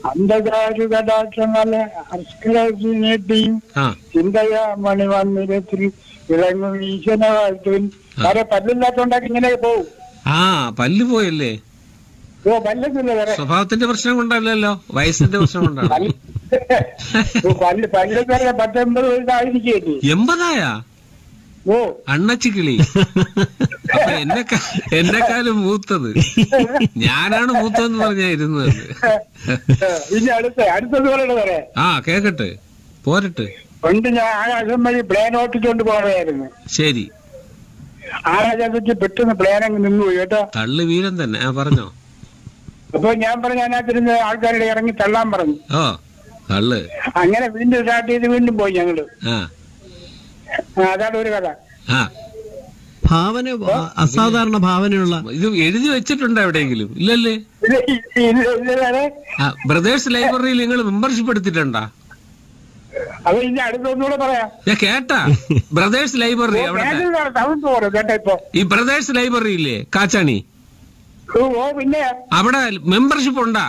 അന്ധകാരുകടാക്ഷങ്ങളെ നീട്ടിയും ചിന്തയാ മണിവന്നിരത്തിൽ വിളങ്ങും ഈശന വാഴ്ത്തുവിൻ. വേറെ പല്ലില്ലാത്തോണ്ടാക്കി ഇങ്ങനെ പോവും. പല്ല് പോയല്ലേ? ഓ പല്ലൊന്നുമില്ല വേറെ. സ്വഭാവത്തിന്റെ പ്രശ്നം കൊണ്ടല്ലോ, വയസ്സിന്റെ പ്രശ്നം കൊണ്ടാണ്. പല്ല് 19 വയസ്സായിരിക്കും. 80 ഓ അണ്ണച്ചിക്കിളി. അപ്പൊ എന്നെക്കാളും മൂത്തത് ഞാനാണ് മൂത്തതെന്ന് പറഞ്ഞാ ഇരുന്നത്. പിന്നെ അടുത്തത് കേക്കട്ടെ, പോരട്ടെ. പണ്ട് ഞാൻ ആകാശം വഴി പ്ലെയിൻ ഓട്ടിച്ചോണ്ട് പോവുകയായിരുന്നു. ശരി. ആകാശത്ത് പെട്ടെന്ന് പ്ലെയിൻ അങ്ങ് നിന്നുപോയി കേട്ടോ. തള്ളു വീരൻ തന്നെ. പറഞ്ഞോ. അപ്പൊ ഞാൻ പറഞ്ഞു, അതിനകത്തിരുന്ന് ആൾക്കാരുടെ ഇറങ്ങി തള്ളാൻ പറഞ്ഞു. തള്ളു. അങ്ങനെ വീണ്ടും സ്റ്റാർട്ട് ചെയ്ത് വീണ്ടും പോയി ഞങ്ങള്. അതാണ് ഒരു കഥ. ഭാവന, അസാധാരണ ഭാവനയുള്ള. ഇത് എഴുതി വെച്ചിട്ടുണ്ടോ എവിടെയെങ്കിലും? ഇല്ലല്ലേ? ബ്രദേഴ്സ് ലൈബ്രറിയിൽ നിങ്ങൾ മെമ്പർഷിപ്പ് എടുത്തിട്ടുണ്ടോ? അത് ഇനി അടുത്തൊന്നുകൂടെ പറയാം. ഞാൻ കേട്ടാ. ബ്രദേഴ്സ് ലൈബ്രറി ഈ ബ്രദേഴ്സ് ലൈബ്രറി ഇല്ലേ കാച്ചാണി? പിന്നെ അവിടെ മെമ്പർഷിപ്പ് ഉണ്ടാ?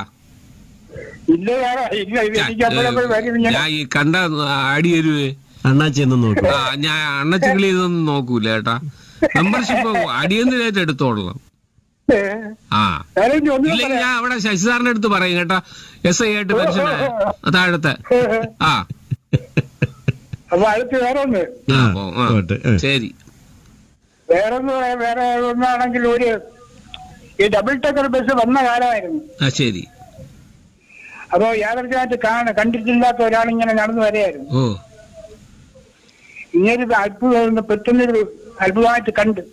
ഞാൻ ഈ കണ്ട അടിയരുവേ അണ്ണാച്ചിയൊന്നും നോക്കൂ. ഞാൻ അണ്ണച്ചിക്കിളി ഇതൊന്നും നോക്കൂല കേട്ടാ. മെമ്പർഷിപ്പ് അടിയന്തരമായിട്ട് എടുത്തോളണം. ഇല്ലെങ്കിൽ ഞാൻ അവിടെ ശശിസാറിന്റെ അടുത്ത് പറയും കേട്ടാ. SI ആയിട്ട് പെൻഷനായ താഴത്തെ. ശരി. വേറെ ഒന്നാണെങ്കിൽ ഈ ഡബിൾ ടക്കർ ബസ് വന്ന കാലമായിരുന്നു. ശരി. അപ്പൊ യാദൃശ്യമായിട്ട് കണ്ടിട്ടില്ലാത്ത ഒരാളിങ്ങനെ നടന്നു വരെയായിരുന്നു. ഇങ്ങനെ അത്ഭുതം, പെട്ടെന്നൊരു അത്ഭുതമായിട്ട് കണ്ട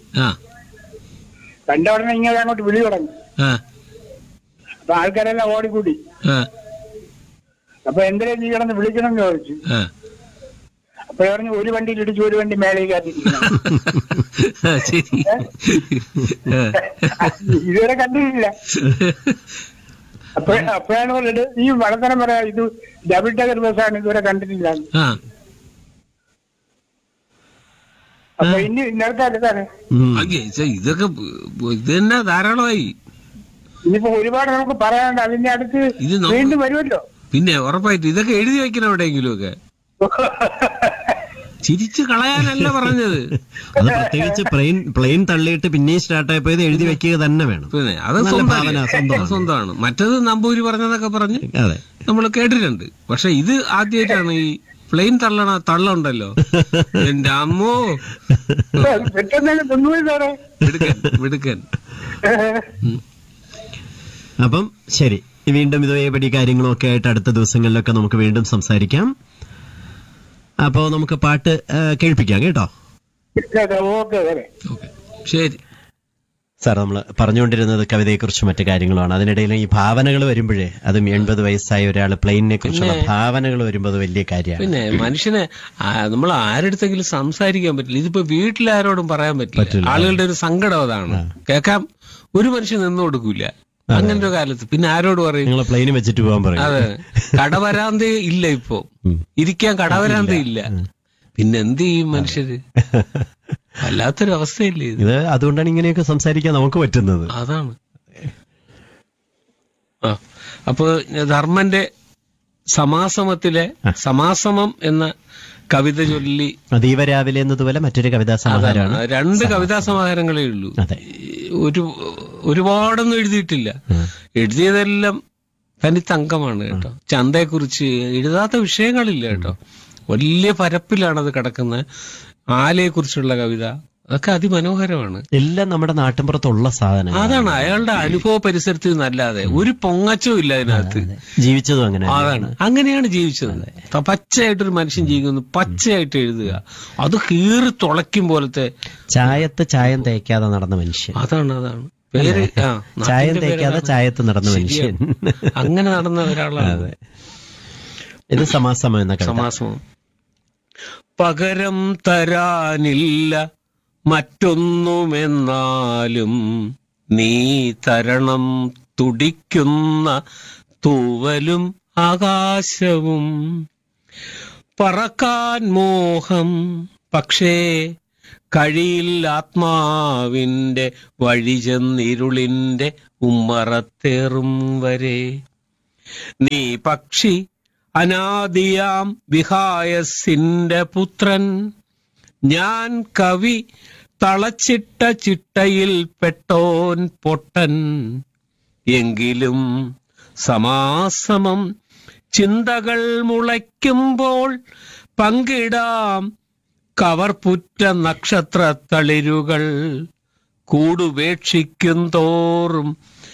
ഉടനെ ഇങ്ങനെ അങ്ങോട്ട് വിളി തുടങ്ങി. അപ്പൊ ആൾക്കാരെല്ലാം ഓടിക്കൂടി. അപ്പൊ എന്തിനാ നീ കിടന്ന് വിളിക്കണം എന്ന് ചോദിച്ചു. അപ്പൊ പറഞ്ഞു, ഒരു വണ്ടിയിൽ ഇടിച്ചു, ഒരു വണ്ടി മേലേക്ക് കത്തിരിക്കണം. ഇതുവരെ കണ്ടിട്ടില്ല. അപ്പോഴാണ് പറഞ്ഞത്, ഈ വളർത്തനം പറയാ, ഇത് ഡബിൾ ടക്കർ ബസ്സാണ്, ഇതുവരെ കണ്ടിട്ടില്ല. അപ്പൊ ഇനി നേരത്തെ അടുത്താണ് ഇതൊക്കെ ഇത് തന്നെ ധാരാളമായി. ഇനിയിപ്പോ ഒരുപാട് നമുക്ക് പറയാനുണ്ട്. അതിന്റെ അടുത്ത് വീണ്ടും വരുമല്ലോ. പിന്നെ ഉറപ്പായിട്ട് ഇതൊക്കെ എഴുതി വെക്കണം എവിടെയെങ്കിലും ഒക്കെ. ചിരിച്ചു കളയാനല്ല പറഞ്ഞത്. അത് പ്രത്യേകിച്ച് പ്ലെയിൻ തള്ളിയിട്ട് പിന്നെയും സ്റ്റാർട്ടായപ്പോയത് എഴുതി വെക്കുക തന്നെ വേണം. പിന്നെ അത് സ്വന്തമാണ്. മറ്റത് നമ്പൂരി പറഞ്ഞതൊക്കെ പറഞ്ഞ് നമ്മൾ കേട്ടിട്ടുണ്ട്. പക്ഷെ ഇത് ആദ്യമായിട്ടാണ് ഈ പ്ലെയിൻ തള്ളുണ്ടല്ലോ. എന്റെ അമ്മോ, മിടുക്കൻ. അപ്പം ശരി, വീണ്ടും ഇതേപടി കാര്യങ്ങളൊക്കെ ആയിട്ട് അടുത്ത ദിവസങ്ങളിലൊക്കെ നമുക്ക് വീണ്ടും സംസാരിക്കാം. അപ്പോ നമുക്ക് പാട്ട് കേൾപ്പിക്കാം കേട്ടോ. ശരി സാർ, നമ്മൾ പറഞ്ഞുകൊണ്ടിരുന്നത് കവിതയെക്കുറിച്ചും മറ്റു കാര്യങ്ങളുമാണ്. അതിനിടയിൽ ഈ ഭാവനകൾ വരുമ്പോഴേ, അതും 80 വയസ്സായ ഒരാൾ പ്ലെയിനെ കുറിച്ചുള്ള ഭാവനകൾ വരുമ്പോൾ അത് വലിയ കാര്യമാണ്. പിന്നെ മനുഷ്യനെ നമ്മൾ ആരെടുത്തെങ്കിലും സംസാരിക്കാൻ പറ്റില്ല. ഇതിപ്പോ വീട്ടിലാരോടും പറയാൻ പറ്റില്ല. ആളുകളുടെ ഒരു സങ്കടം അതാണ്. കേൾക്കാൻ ഒരു മനുഷ്യൻ നിന്നു കൊടുക്കൂല അങ്ങനത്തെ ഒരു കാലത്ത്. പിന്നെ ആരോട് പറയും? നിങ്ങൾ പ്ലെയിന് വെച്ചിട്ട് പോകാൻ പറയും. അതെ, കടവരാന്ത ഇല്ല, ഇപ്പൊ ഇരിക്കാൻ കടവരാന്ത ഇല്ല. പിന്നെ എന്ത് ചെയ്യും മനുഷ്യര്? വല്ലാത്തൊരു അവസ്ഥയില്ലേ ഇത്? അതുകൊണ്ടാണ് ഇങ്ങനെയൊക്കെ സംസാരിക്കാൻ നമുക്ക് പറ്റുന്നത്. അതാണ്. അപ്പൊ ധർമ്മന്റെ സമാസമത്തിലെ സമാസമം എന്ന കവിത ചൊല്ലി അതീവ രാവിലെ എന്നതുപോലെ മറ്റൊരു കവിതാ സമാഹാരമാണ്. 2 കവിതാ സമാഹാരങ്ങളേ ഉള്ളൂ. ഒരുപാടൊന്നും എഴുതിയിട്ടില്ല. എഴുതിയതെല്ലാം തനിത്തങ്കമാണ് കേട്ടോ. ചന്തയെക്കുറിച്ച് എഴുതാത്ത വിഷയങ്ങളില്ല കേട്ടോ. വലിയ പരപ്പിലാണത് കിടക്കുന്നത്. ആലയെ കുറിച്ചുള്ള കവിത, അതൊക്കെ അതിമനോഹരമാണ്. എല്ലാം നമ്മുടെ നാട്ടിൻപുറത്തുള്ള സാധനം. അതാണ് അയാളുടെ അനുഭവ പരിസരത്തിൽ നിന്നല്ലാതെ ഒരു പൊങ്ങച്ചവും ഇല്ല അതിനകത്ത്. ജീവിച്ചതും അങ്ങനെ. അതാണ്, അങ്ങനെയാണ് ജീവിച്ചത്. പച്ചയായിട്ടൊരു മനുഷ്യൻ ജീവിക്കുന്നു, പച്ചയായിട്ട് എഴുതുക. അത് കീറി തുളയ്ക്കും പോലത്തെ. ചായം തേക്കാതെ നടന്ന മനുഷ്യൻ. അതാണ് പേര്. ചായം തേക്കാതെ ചായത്ത് നടന്ന മനുഷ്യൻ. അങ്ങനെ നടന്ന ഒരാളാണ്. ഇത് സമാസമം എന്ന സമാസമം. പകരം തരാനില്ല മറ്റൊന്നുമെന്നാലും നീ തരണം തുടിക്കുന്ന തൂവലും ആകാശവും. പറക്കാൻ മോഹം പക്ഷേ കഴിയില്ല ആത്മാവിന്റെ വഴി ചെന്നിരുളിന്റെ ഉമ്മറത്തേറും വരെ. നീ പക്ഷി അനാദിയാം വിഹായസിന്റെ പുത്രൻ, ഞാൻ കവി തളച്ചിട്ട ചിട്ടയിൽ പെട്ടോൻ പൊട്ടൻ. എങ്കിലും സമാസമം ചിന്തകൾ മുളയ്ക്കുമ്പോൾ പങ്കിടാം കവർപ്പുറ്റ നക്ഷത്രത്തളിരുകൾ. കൂടുപേക്ഷിക്കും തോറും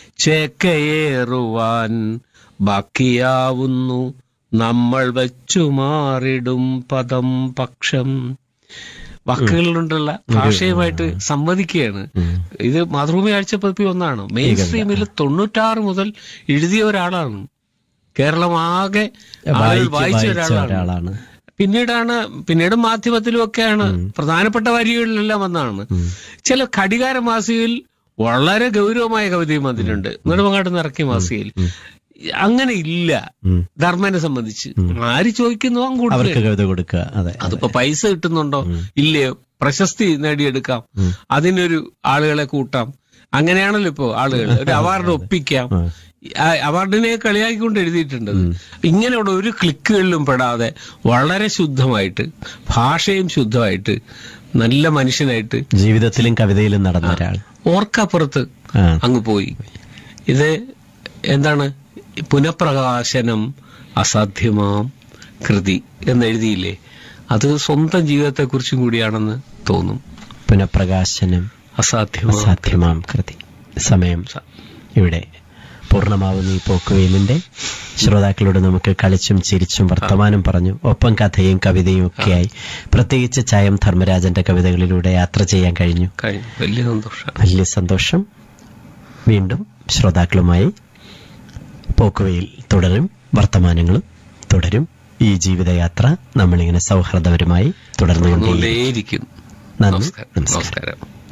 ചേക്കയേറുവാൻ ബാക്കിയാവുന്നു നമ്മൾ വെച്ചു മാറിടും പദം പക്ഷം. വാക്കുകളിലുണ്ടുള്ള ഭാഷയുമായിട്ട് സംവദിക്കുകയാണ്. ഇത് മാതൃഭൂമി ആഴ്ചപ്പതിപ്പിൽ ഒന്നാണ്. മെയിൻ സ്ട്രീമിൽ 96 മുതൽ എഴുതിയ ഒരാളാണ്. കേരളം ആകെ ആളുകൾ വായിച്ച ഒരാളാണ്. പിന്നീട് മാധ്യമത്തിലും ഒക്കെയാണ് പ്രധാനപ്പെട്ട വരികളിലെല്ലാം വന്നാണ്. ചില ഘടികാര മാസികയിൽ വളരെ ഗൗരവമായ കവിതയും അതിലുണ്ട്. നെടുമങ്ങാട്ട് ഇറക്കിയ മാസികയിൽ അങ്ങനെ ഇല്ല. ധർമ്മനെ സംബന്ധിച്ച് ആര് ചോദിക്കുന്നു അവർക്ക് കവിത കൊടുക്കുക. അതിപ്പോ പൈസ കിട്ടുന്നുണ്ടോ ഇല്ലയോ, പ്രശസ്തി നേടിയെടുക്കാം, അതിനൊരു ആളുകളെ കൂട്ടാം. അങ്ങനെയാണല്ലോ ഇപ്പോ ആളുകൾ ഒരു അവാർഡ് ഒപ്പിക്കാം. അവാർഡിനെ കളിയാക്കിക്കൊണ്ട് എഴുതിയിട്ടുണ്ട്. ഇങ്ങനെയുള്ള ഒരു ക്ലിക്കുകളിലും പെടാതെ വളരെ ശുദ്ധമായിട്ട്, ഭാഷയും ശുദ്ധമായിട്ട്, നല്ല മനുഷ്യനായിട്ട് ജീവിതത്തിലും കവിതയിലും നടന്ന ഒരാൾ ഓർക്കപ്പുറത്ത് അങ്ങ് പോയി. ഇത് എന്താണ്, പുനഃപ്രകാശനം അസാധ്യമാം കൃതി എന്നെഴുതിയില്ലേ, അത് സ്വന്തം ജീവിതത്തെക്കുറിച്ചും കൂടിയാണെന്ന് തോന്നും. പുനഃപ്രകാശനം അസാധ്യമാം കൃതി. സമയം ഇവിടെ പൂർണ്ണമാവുന്ന ഈ പോക്കുവെയിലിന്റെ ശ്രോതാക്കളോട് നമുക്ക് കളിച്ചും ചിരിച്ചും വർത്തമാനം പറഞ്ഞു, ഒപ്പം കഥയും കവിതയും ഒക്കെയായി, പ്രത്യേകിച്ച് ചായം ധർമ്മരാജന്റെ കവിതകളിലൂടെ യാത്ര ചെയ്യാൻ കഴിഞ്ഞു. വലിയ സന്തോഷം. വീണ്ടും ശ്രോതാക്കളുമായി പോക്കുവെയിൽ തുടരും, വർത്തമാനങ്ങളും തുടരും. ഈ ജീവിതയാത്ര നമ്മളിങ്ങനെ സൗഹൃദപരമായി തുടർന്നുകൊണ്ടേയിരിക്കും. നന്ദി, നമസ്കാരം.